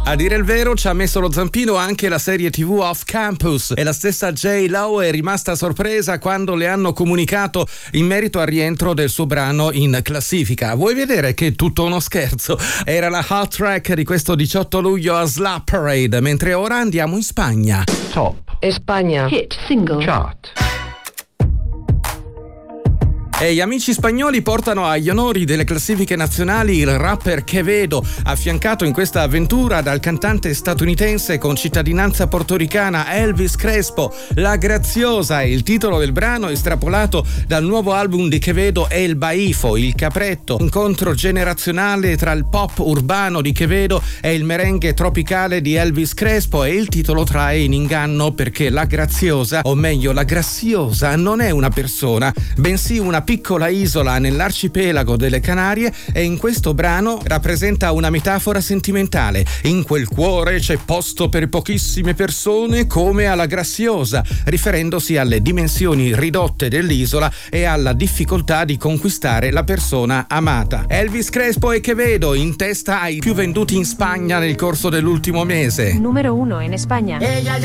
A dire il vero ci ha messo lo zampino anche la serie TV Off Campus e la stessa J-Lo è rimasta sorpresa quando le hanno comunicato in merito al rientro del suo brano in classifica. Vuoi vedere che è tutto uno scherzo? Era la hot track di questo 18 luglio a Slap Parade, mentre ora andiamo in Spagna. Top Spagna Hit Single Chart. E gli amici spagnoli portano agli onori delle classifiche nazionali il rapper Quevedo, affiancato in questa avventura dal cantante statunitense con cittadinanza portoricana Elvis Crespo. La Graziosa è il titolo del brano estrapolato dal nuovo album di Quevedo El Baifo, il capretto, incontro generazionale tra il pop urbano di Quevedo e il merengue tropicale di Elvis Crespo, e il titolo trae in inganno perché la Graziosa, o meglio la Graziosa, non è una persona, bensì una piccola isola nell'arcipelago delle Canarie, e in questo brano rappresenta una metafora sentimentale. In quel cuore c'è posto per pochissime persone come alla Graziosa, riferendosi alle dimensioni ridotte dell'isola e alla difficoltà di conquistare la persona amata. Elvis Crespo e Quevedo in testa ai più venduti in Spagna nel corso dell'ultimo mese. Número 1 en España. Ella